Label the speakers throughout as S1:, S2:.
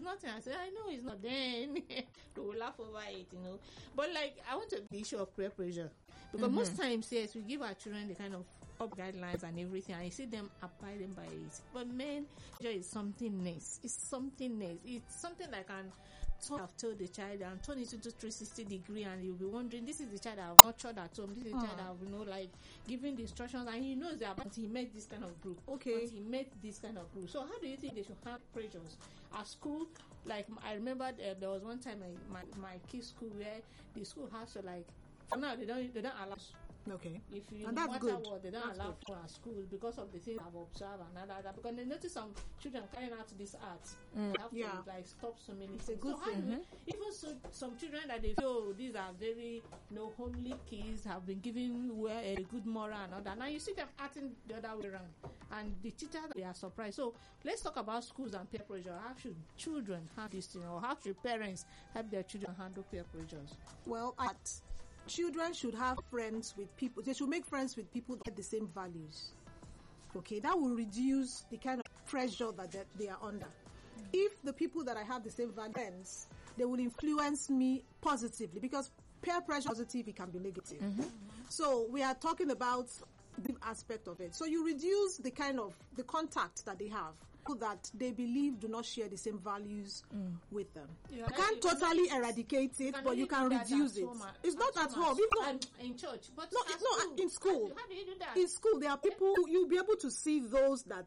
S1: nothing. I said, I know it's not. Then they will laugh over it, But like, I want to the issue of peer pressure. Because most times, yes, we give our children the kind of up guidelines and everything, and you see them abiding by it. But men, pressure is something nice. It's something nice. It's something that can I've told the child and turn it into 360 degree, and you'll be wondering, this is the child I've nurtured at home, this is the child I've like giving the instructions, and he knows that he met this kind of group.
S2: Okay.
S1: But he met this kind of group. So how do you think they should have pressures at school? Like, I remember there was one time my kids' school where the school has to, like, for now they don't allow.
S2: Okay.
S1: If you
S2: and
S1: no
S2: that's
S1: matter
S2: good.
S1: what, they don't
S2: That's
S1: allow
S2: good.
S1: for our school because of the things I've observed and other because they notice some children carrying out this art. They have to like stop so many
S2: It's
S1: things.
S2: a good
S1: so
S2: thing.
S1: Even some children that they feel these are very homely kids have been given a good moral and all that. Now you see them acting the other way around, and the teachers they are surprised. So let's talk about schools and peer pressure. How should children have this thing, or how should parents help their children handle peer pressures?
S2: Well, children should have friends with people. They should make friends with people that have the same values. Okay, that will reduce the kind of pressure that they are under. If the people that I have the same values, they will influence me positively, because peer pressure positive, it can be negative. So we are talking about the aspect of it. So you reduce the kind of the contact that they have, that they believe do not share the same values with them. You can't totally eradicate it, but you can reduce it. It's not at home.
S1: In church, but
S2: in school.
S1: How do you do that?
S2: In school, there are people you'll be able to see those that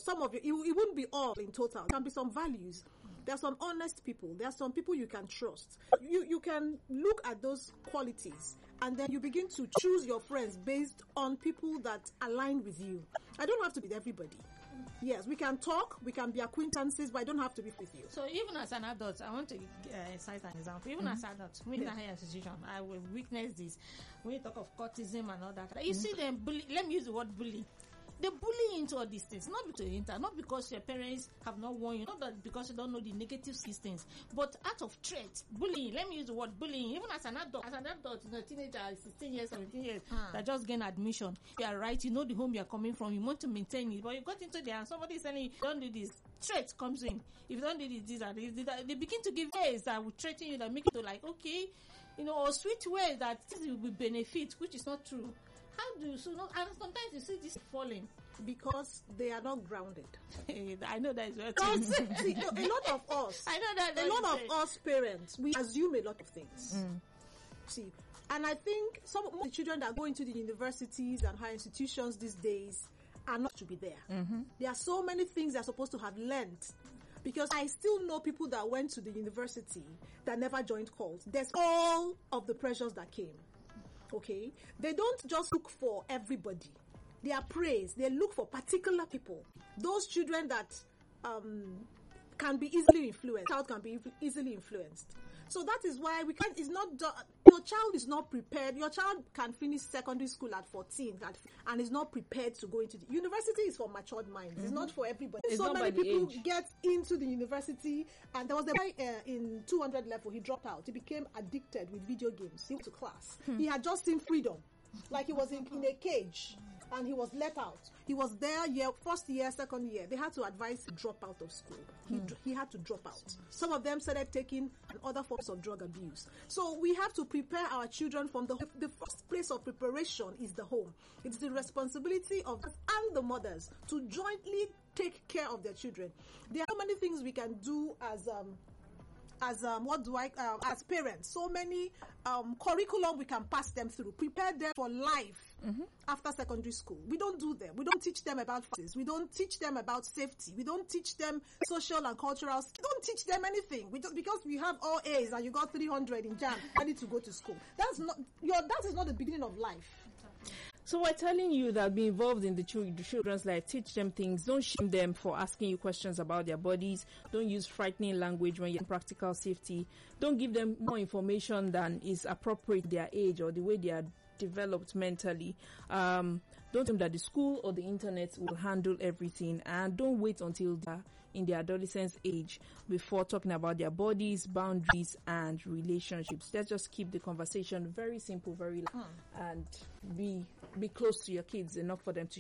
S2: it wouldn't be all in total. There can be some values. There are some honest people. There are some people you can trust. You can look at those qualities, and then you begin to choose your friends based on people that align with you. I don't have to be with everybody. Yes, we can talk, we can be acquaintances, but I don't have to be with you.
S1: So even as an adult, I want to cite an example. Even as an adult, in a higher institution, I will witness this. When you talk of courtism and all that, you see them bully. Let me use the word bully. They bully into all these things, not because your parents have not warned you, not that because you don't know the negative systems, but out of threat, bullying. Let me use the word bullying. Even as an adult, teenager, 16 years, 17 years, that just gain admission. You are right, you know the home you are coming from, you want to maintain it, but you got into there and somebody is telling you, don't do this. Threat comes in. If you don't do this, they begin to give ways that will threaten you, that make you to like, okay, or sweet ways that this will be benefit, which is not true. How do you and sometimes you see this falling
S2: because they are not grounded.
S1: I know that is what
S2: see, a lot of us.
S1: I know that
S2: a lot of us parents, we assume a lot of things. See, and I think some of the children that go into the universities and higher institutions these days are not to be there. There are so many things they're supposed to have learned. Because I still know people that went to the university that never joined calls. There's all of the pressures that came. Okay, they don't just look for everybody. They are praised. They look for particular people. Those children that can be easily influenced. Child can be easily influenced. So that is why we can't. It's not your child is not prepared. Your child can finish secondary school at 14 and is not prepared to go into the university. Is for matured minds. It's not for everybody.
S3: It's
S2: so
S3: not
S2: many
S3: by the
S2: people
S3: age.
S2: get into the university, and there was a guy in 200 level. He dropped out. He became addicted with video games. He went to class. He had just seen freedom, like he was in a cage. And he was let out. He was there first year, second year. They had to advise him to drop out of school. He had to drop out. Some of them started taking other forms of drug abuse. So we have to prepare our children from the first place of preparation is the home. It's the responsibility of us and the mothers to jointly take care of their children. There are so many things we can do as parents. So many curriculum we can pass them through, prepare them for life after secondary school. We don't do them. We don't teach them about finances. We don't teach them about safety. We don't teach them social and cultural skills. We don't teach them anything. Because we have all A's and you got 300 in JAM, ready to go to school. That is not the beginning of life.
S3: So we're telling you that be involved in the children's life, teach them things, don't shame them for asking you questions about their bodies, don't use frightening language when you're in practical safety, don't give them more information than is appropriate to their age or the way they are developed mentally. Don't tell them that the school or the internet will handle everything, and don't wait until they're in their adolescence age before talking about their bodies, boundaries, and relationships. Let's just keep the conversation very simple, very light, and be close to your kids enough for them to